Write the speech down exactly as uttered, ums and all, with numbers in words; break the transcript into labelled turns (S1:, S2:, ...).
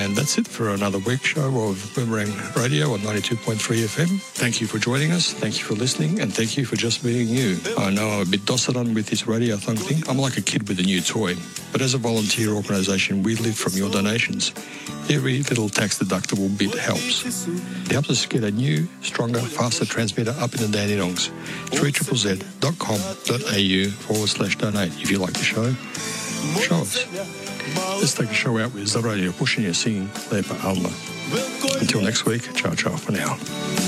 S1: And that's it for another week show of Boomerang Radio on ninety-two point three F M. Thank you for joining us. Thank you for listening. And thank you for just being you. I know I'm a bit docile with this radiothon thing. I'm like a kid with a new toy. But as a volunteer organisation, we live from your donations. Every little tax-deductible bit helps. It helps us get a new, stronger, faster transmitter up in the Dandenongs. three Z Z Z dot com dot a u forward slash donate. If you like the show, show us. Let's take the show out with Zaradia pushing you singing Lepa Alma. Until next week, ciao ciao for now.